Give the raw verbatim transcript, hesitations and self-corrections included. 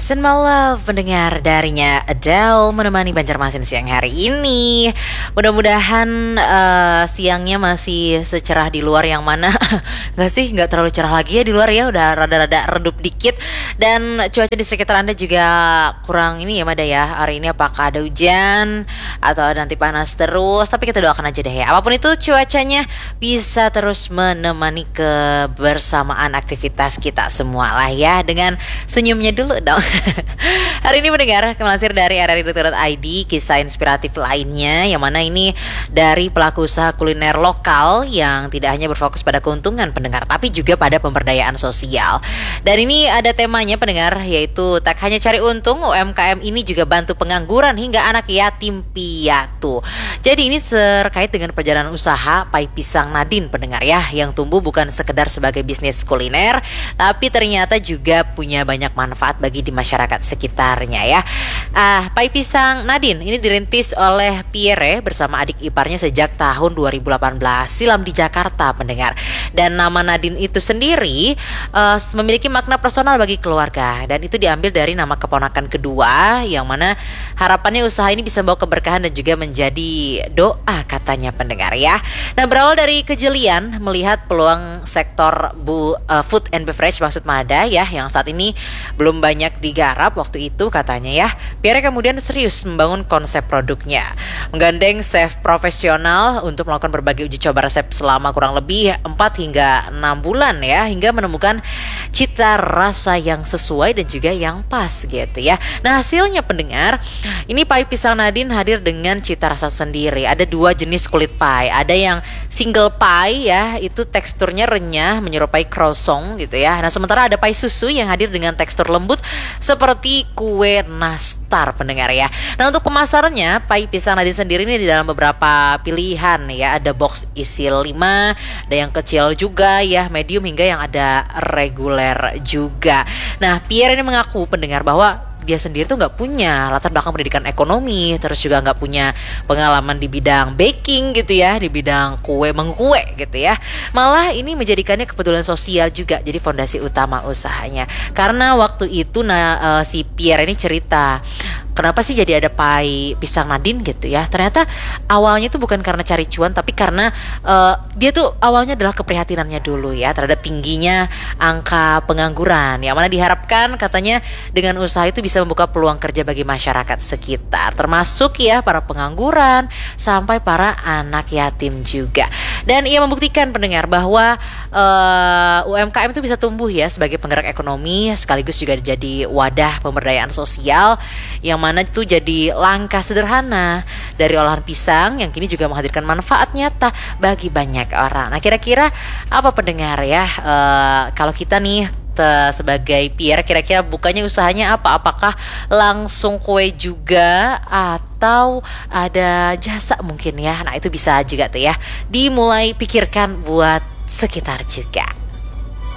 Send my love pendengar darinya Adele menemani Banjarmasin siang hari ini. Mudah-mudahan uh, siangnya masih secerah di luar yang mana nggak sih, nggak terlalu cerah lagi ya di luar ya, udah rada-rada redup dikit. Dan cuaca di sekitar Anda juga kurang ini ya Mada ya. Hari ini apakah ada hujan atau nanti panas terus, tapi kita doakan aja deh ya. Apapun itu cuacanya bisa terus menemani kebersamaan aktivitas kita semua lah ya, dengan senyumnya dulu dong. Hari ini mendengar melansir dari r r i dot co dot i d kisah inspiratif lainnya, yang mana ini dari pelaku usaha kuliner lokal yang tidak hanya berfokus pada keuntungan pendengar, tapi juga pada pemberdayaan sosial. Dan ini ada temanya pendengar, yaitu tak hanya cari untung, U M K M ini juga bantu pengangguran hingga anak yatim piatu. Jadi ini terkait dengan perjalanan usaha Pai Pisang Nadine pendengar ya, yang tumbuh bukan sekedar sebagai bisnis kuliner, tapi ternyata juga punya banyak manfaat bagi di masyarakat sekitarnya ya. Ah, Pai Pisang Nadine ini dirintis oleh Pierre bersama adik iparnya sejak tahun dua ribu delapan belas silam di Jakarta pendengar. Dan nama Nadine itu sendiri uh, memiliki makna personal bagi keluarga, dan itu diambil dari nama keponakan kedua, yang mana harapannya usaha ini bisa membawa keberkahan dan juga menjadi doa katanya pendengar ya. Nah, berawal dari kejelian melihat peluang sektor bu, uh, food and beverage maksud Mada ya, yang saat ini belum banyak digarap waktu itu katanya ya, Pierre kemudian serius membangun konsep produknya, menggandeng chef profesional untuk melakukan berbagai uji coba resep selama kurang lebih empat hingga enam bulan ya, hingga menemukan cita rasa yang sesuai dan juga yang pas gitu ya. Nah, hasilnya pendengar, ini Pai Pisang Nadine hadir dengan cita rasa sendiri. Ada dua jenis kulit pie, ada yang single pie ya, itu teksturnya renyah menyerupai croissant gitu ya. Nah, sementara ada pie susu yang hadir dengan tekstur lembut seperti kue nastar pendengar ya. Nah, untuk pemasarannya Pai Pisang Nadine sendiri ini di dalam beberapa pilihan ya. Ada box isi lima, ada yang kecil juga ya, medium hingga yang ada reguler juga. Nah, Pierre ini mengaku pendengar bahwa dia sendiri tuh nggak punya latar belakang pendidikan ekonomi, terus juga nggak punya pengalaman di bidang baking gitu ya, di bidang kue mengkue gitu ya. Malah ini menjadikannya kepedulian sosial juga jadi fondasi utama usahanya. Karena waktu itu nah uh, si Pierre ini cerita, kenapa sih jadi ada Pai Pisang Nadine gitu ya. Ternyata awalnya tuh bukan karena cari cuan, tapi karena uh, dia tuh awalnya adalah keprihatinannya dulu ya terhadap tingginya angka pengangguran, yang mana diharapkan katanya dengan usaha itu bisa bisa membuka peluang kerja bagi masyarakat sekitar, termasuk ya para pengangguran sampai para anak yatim juga. Dan ia membuktikan pendengar bahwa uh, U M K M itu bisa tumbuh ya sebagai penggerak ekonomi, sekaligus juga jadi wadah pemberdayaan sosial, yang mana itu jadi langkah sederhana dari olahan pisang yang kini juga menghadirkan manfaat nyata bagi banyak orang. Nah, kira-kira apa pendengar ya, uh, kalau kita nih Te, sebagai Pierre, kira-kira bukanya usahanya apa? Apakah langsung kue juga atau ada jasa mungkin ya? Nah, itu bisa juga tuh ya dimulai pikirkan buat sekitar juga.